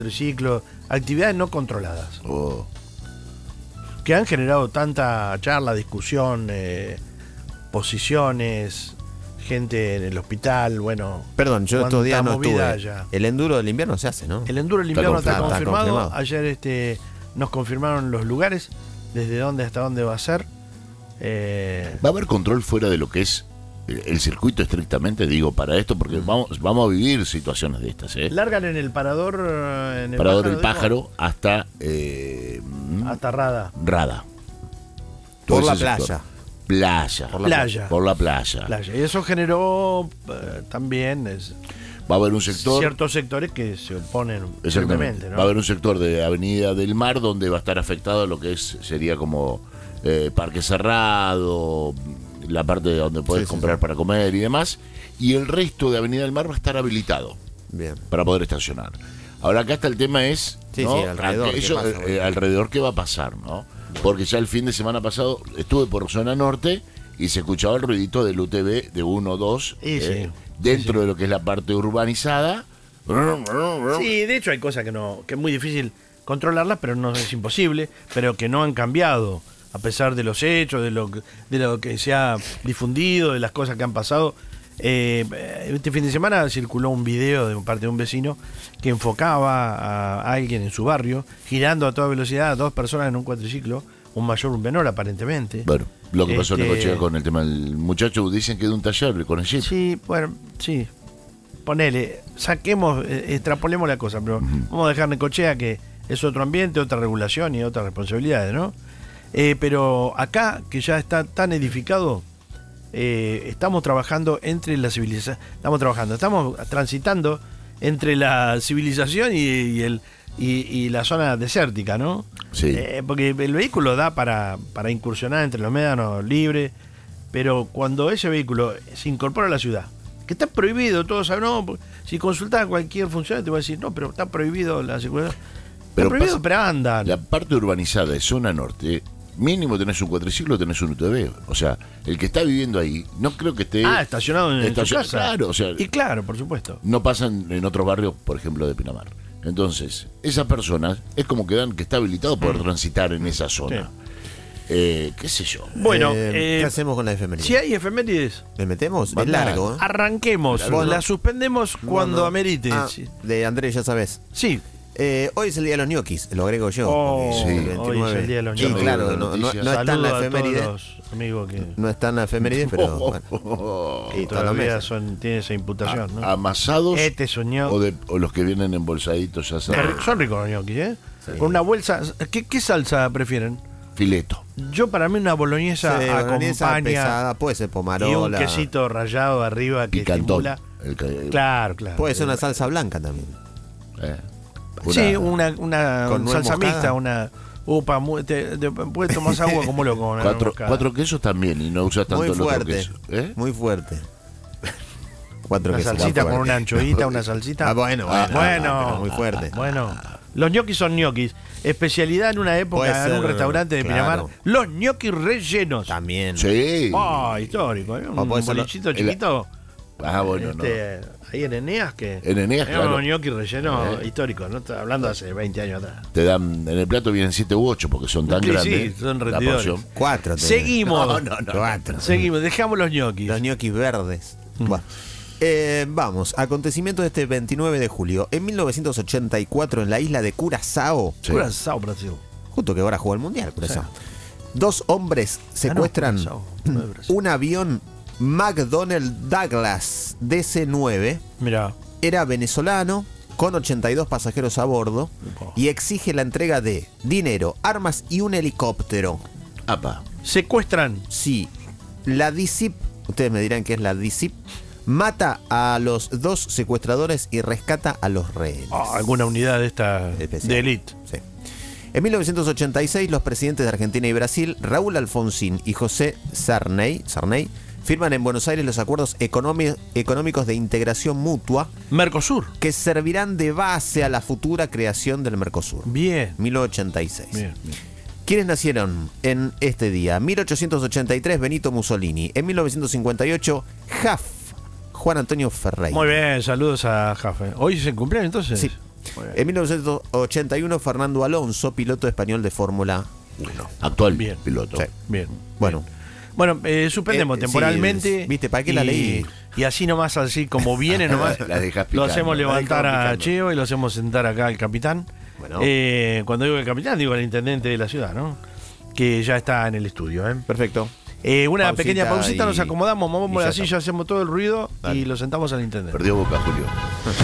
triciclo, actividades no controladas. Oh. Que han generado tanta charla, discusión, posiciones, gente en el hospital, bueno. Perdón, yo estos días no movida estuve. ya. El enduro del invierno se hace, ¿no? El enduro del invierno está confirmado. confirmado. Ayer nos confirmaron los lugares, desde dónde hasta dónde va a ser. ¿Va a haber control fuera de lo que es el circuito estrictamente, digo, para esto? Porque vamos a vivir situaciones de estas, ¿eh? Largan en el parador, Parador del Pájaro hasta hasta Rada. Rada. Por Todo la ese sector. playa. Playa. Por la playa. Y eso generó también Va a haber un sector. ciertos sectores que se oponen Exactamente. firmemente, ¿no? Va a haber un sector de Avenida del Mar donde va a estar afectado lo que sería como parque cerrado, la parte donde puedes comprar para comer y demás, y el resto de Avenida del Mar va a estar habilitado. Bien. Para poder estacionar. Ahora acá está el tema es ¿no? Alrededor, eso, ¿qué pasa, alrededor qué va a pasar, ¿no? Porque ya el fin de semana pasado estuve por zona norte y se escuchaba el ruidito del UTV de 1 o 2 dentro de lo que es la parte urbanizada. Sí, de hecho hay cosas que es muy difícil controlarlas, pero no es imposible, pero que no han cambiado a pesar de los hechos, de lo que se ha difundido, de las cosas que han pasado. Este fin de semana circuló un video de parte de un vecino que enfocaba a alguien en su barrio girando a toda velocidad a 2 personas en un cuatriciclo, un mayor, un menor aparentemente. Bueno, lo que pasó en Necochea con el tema del muchacho, dicen que de un taller con el jeep. Sí, bueno, sí. Ponele, extrapolemos la cosa, pero vamos a dejar Necochea, que es otro ambiente, otra regulación y otras responsabilidades, ¿no? Pero acá, que ya está tan edificado, estamos trabajando entre la civilización, estamos transitando entre la civilización y la zona desértica, ¿no? Sí. Porque el vehículo da para incursionar entre los médanos libre, pero cuando ese vehículo se incorpora a la ciudad, que está prohibido, todos saben, no, si consultas a cualquier funcionario te va a decir, no, pero está prohibido la seguridad. Está prohibido, pero andan. La parte urbanizada de zona norte, mínimo tenés un cuatriciclo, tenés un UTV. O sea, el que está viviendo ahí, no creo que esté estacionado en su casa. Claro, o sea, y claro, por supuesto. No pasan en otros barrios, por ejemplo, de Pinamar. Entonces, esas personas es como que está habilitado poder transitar en esa zona. Qué sé yo. Bueno, ¿qué hacemos con la efemérides? Si hay efemérides, ¿le metemos? Va Es largo, ¿eh? arranquemos. La suspendemos cuando amerite. De Andrés, ya sabes. Sí. Hoy es el día de los ñoquis, lo agrego yo. Hoy es el día de los ñoquis. Sí, claro, no está en la efeméride. No está en la efeméride, pero bueno. Y todavía tiene esa imputación, ¿no? Amasados soñó. o los que vienen embolsaditos ya saben. Son ricos los ñoquis, ¿eh? Sí. Con una bolsa. ¿Qué salsa prefieren? Fileto. Yo para mí una boloñesa acompaña pesada, puede ser pomarola. Y un quesito rallado arriba que estimula. Claro. Puede ser una salsa blanca también. Una salsa mixta, una upa, puedes tomar agua como loco. 4 quesos también y no usas tanto muy fuerte, el otro queso. Muy fuerte. 4 quesos. Una salsita con una anchoita, una salsita. Bueno, muy fuerte. Bueno, los ñoquis son ñoquis. Especialidad en una época en un restaurante de Pinamar. Los ñoquis rellenos. También. Sí. Histórico. Un bolichito chiquito. Bueno, no. Ahí en Eneas, claro. Un ñoqui relleno histórico, ¿no? Está hablando hace 20 años atrás. Te dan, en el plato vienen 7 u 8 porque son tan grandes. Sí, son rendidores. 4. Seguimos. No. 4. Seguimos, dejamos los ñoquis. Los ñoquis verdes. Bueno. Vamos, acontecimiento de este 29 de julio. En 1984, en la isla de Curazao. Sí. Curazao, Brasil. Justo que ahora jugó el Mundial, Curazao. 2 hombres secuestran un avión McDonnell Douglas DC-9. Mirá. Era venezolano, con 82 pasajeros a bordo, y exige la entrega de dinero, armas y un helicóptero. Apa. ¿Secuestran? Sí. La DICIP, ustedes me dirán qué es la DICIP, mata a los 2 secuestradores y rescata a los rehenes. Alguna unidad de esta especial. De élite. Sí. En 1986, los presidentes de Argentina y Brasil, Raúl Alfonsín y José Sarney, firman en Buenos Aires los acuerdos económicos de integración mutua Mercosur, que servirán de base a la futura creación del Mercosur. Bien. 1986. Bien. ¿Quiénes nacieron en este día? 1883, Benito Mussolini. En 1958, Juan Antonio Ferreira. Muy bien, saludos a Jaffe. ¿Hoy es el cumpleaños entonces? Sí. En 1981, Fernando Alonso, piloto español de Fórmula 1. Actual Bien. piloto. Sí. Bien. Bueno, Bueno, suspendemos sí, temporalmente. ¿viste? ¿Para qué la leí? Y así nomás, así como viene nomás, La dejas lo picando, hacemos la levantar dejamos a picando. Cheo y lo hacemos sentar acá al capitán. Bueno. Cuando digo el capitán, digo el intendente de la ciudad, ¿no? Que ya está en el estudio. perfecto. Una Pausita pequeña pausita, y- nos acomodamos, y movemos ya la está. silla, hacemos todo el ruido Dale. y lo sentamos al intendente. Perdió Boca, Julio.